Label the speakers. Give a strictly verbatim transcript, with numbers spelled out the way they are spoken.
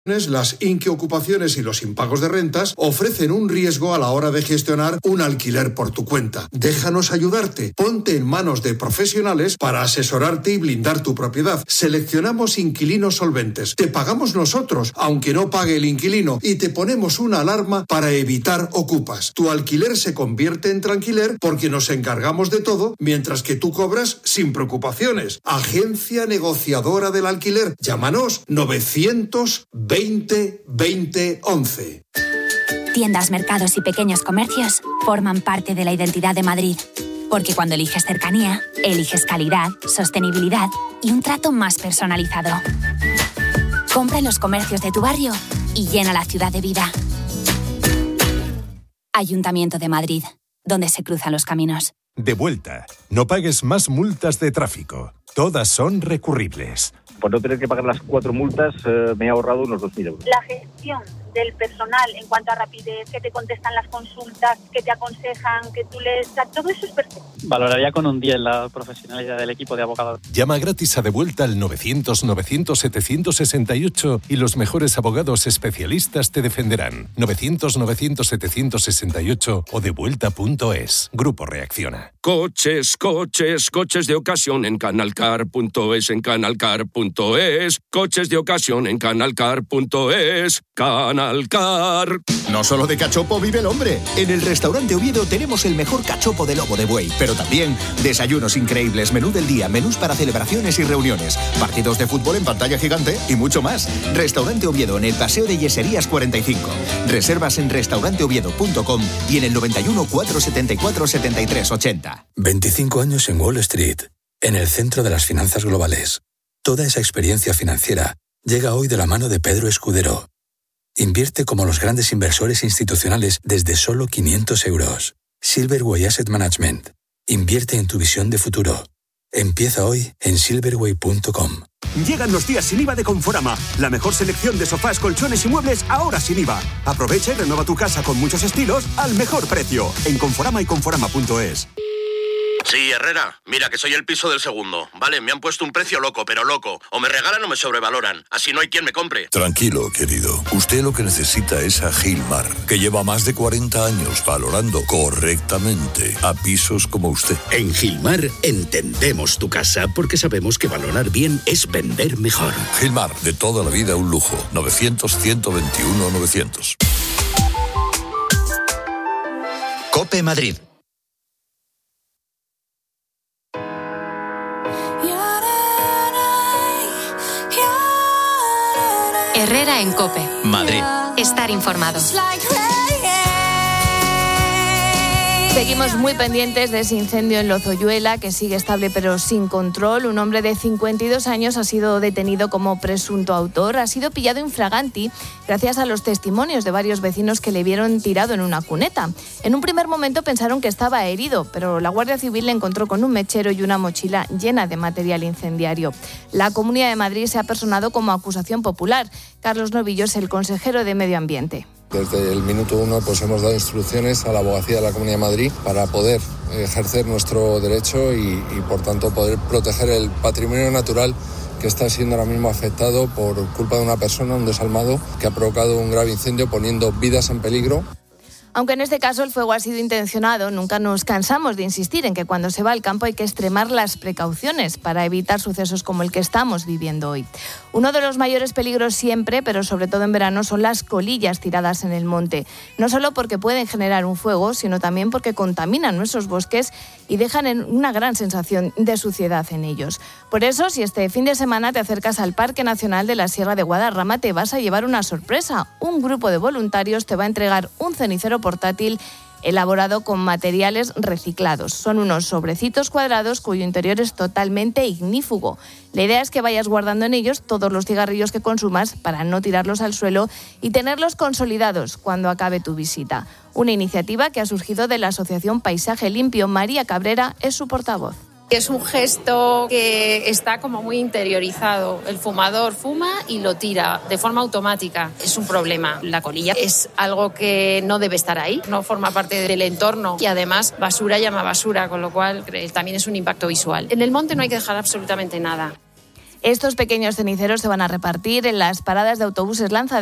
Speaker 1: Las inquiocupaciones y los impagos de rentas ofrecen un riesgo a la hora de gestionar un alquiler por tu cuenta. Déjanos ayudarte. Ponte en manos de profesionales para asesorarte y blindar tu propiedad. Seleccionamos inquilinos solventes. Te pagamos nosotros, aunque no pague el inquilino, y te ponemos una alarma para evitar ocupas. Tu alquiler se convierte en tranquiler porque nos encargamos de todo, mientras que tú cobras sin preocupaciones. Agencia negociadora del alquiler. Llámanos novecientos veinte veinte once.
Speaker 2: Tiendas, mercados y pequeños comercios forman parte de la identidad de Madrid. Porque cuando eliges cercanía, eliges calidad, sostenibilidad y un trato más personalizado. Compra en los comercios de tu barrio y llena la ciudad de vida. Ayuntamiento de Madrid, donde se cruzan los caminos.
Speaker 3: De vuelta. No pagues más multas de tráfico. Todas son recurribles.
Speaker 4: Por no tener que pagar las cuatro multas, eh, me he ahorrado unos dos mil euros.
Speaker 5: La gestión del personal en cuanto a rapidez, que te contestan las consultas, que te aconsejan, que tú les... Todo eso es perfecto.
Speaker 6: Valoraría con un diez la profesionalidad del equipo de abogados.
Speaker 3: Llama gratis a De Vuelta al novecientos novecientos setecientos sesenta y ocho y los mejores abogados especialistas te defenderán. novecientos novecientos setecientos sesenta y ocho o devuelta punto es. Grupo Reacciona.
Speaker 7: Coches, coches, coches de ocasión en canalcar punto es, en canalcar punto es. Coches de ocasión en canalcar punto es. Canalcar.
Speaker 8: No solo de cachopo vive el hombre. En el restaurante Oviedo tenemos el mejor cachopo de lomo de buey, pero también desayunos increíbles, menú del día, menús para celebraciones y reuniones, partidos de fútbol en pantalla gigante y mucho más. Restaurante Oviedo en el Paseo de Yeserías cuarenta y cinco. Reservas en restaurante oviedo punto com y en el noventa y uno, cuatrocientos setenta y cuatro, setenta y tres ochenta.
Speaker 9: veinticinco años en Wall Street, en el centro de las finanzas globales. Toda esa experiencia financiera llega hoy de la mano de Pedro Escudero. Invierte como los grandes inversores institucionales desde solo quinientos euros. Silverway Asset Management. Invierte en tu visión de futuro. Empieza hoy en silverway punto com.
Speaker 10: Llegan los días sin I V A de Conforama. La mejor selección de sofás, colchones y muebles ahora sin I V A. Aprovecha y renueva tu casa con muchos estilos al mejor precio. En Conforama y conforama punto es.
Speaker 11: Sí, Herrera, mira que soy el piso del segundo. Vale, me han puesto un precio loco, pero loco. O me regalan o me sobrevaloran. Así no hay quien me compre.
Speaker 12: Tranquilo, querido. Usted lo que necesita es a Gilmar, que lleva más de cuarenta años valorando correctamente a pisos como usted.
Speaker 13: En Gilmar entendemos tu casa porque sabemos que valorar bien es vender mejor.
Speaker 12: Gilmar, de toda la vida un lujo. novecientos, ciento veintiuno, novecientos.
Speaker 8: COPE Madrid.
Speaker 14: Herrera en COPE.
Speaker 8: Madrid.
Speaker 14: Estar informado.
Speaker 15: Seguimos muy pendientes de ese incendio en Lozoyuela, que sigue estable pero sin control. Un hombre de cincuenta y dos años ha sido detenido como presunto autor. Ha sido pillado infraganti gracias a los testimonios de varios vecinos que le vieron tirado en una cuneta. En un primer momento pensaron que estaba herido, pero la Guardia Civil le encontró con un mechero y una mochila llena de material incendiario. La Comunidad de Madrid se ha personado como acusación popular. Carlos Novillo es el consejero de Medio Ambiente.
Speaker 16: Desde el minuto uno pues hemos dado instrucciones a la Abogacía de la Comunidad de Madrid para poder ejercer nuestro derecho y, y por tanto poder proteger el patrimonio natural que está siendo ahora mismo afectado por culpa de una persona, un desalmado, que ha provocado un grave incendio poniendo vidas en peligro.
Speaker 15: Aunque en este caso el fuego ha sido intencionado, nunca nos cansamos de insistir en que cuando se va al campo hay que extremar las precauciones para evitar sucesos como el que estamos viviendo hoy. Uno de los mayores peligros siempre, pero sobre todo en verano, son las colillas tiradas en el monte. No solo porque pueden generar un fuego, sino también porque contaminan nuestros bosques y dejan una gran sensación de suciedad en ellos. Por eso, si este fin de semana te acercas al Parque Nacional de la Sierra de Guadarrama, te vas a llevar una sorpresa. Un grupo de voluntarios te va a entregar un cenicero portátil elaborado con materiales reciclados. Son unos sobrecitos cuadrados cuyo interior es totalmente ignífugo. La idea es que vayas guardando en ellos todos los cigarrillos que consumas para no tirarlos al suelo y tenerlos consolidados cuando acabe tu visita. Una iniciativa que ha surgido de la Asociación Paisaje Limpio. María Cabrera es su portavoz.
Speaker 17: Es un gesto que está como muy interiorizado. El fumador fuma y lo tira de forma automática. Es un problema. La colilla es algo que no debe estar ahí, no forma parte del entorno y además basura llama basura, con lo cual también es un impacto visual. En el monte no hay que dejar absolutamente nada.
Speaker 15: Estos pequeños ceniceros se van a repartir en las paradas de autobuses lanzaderas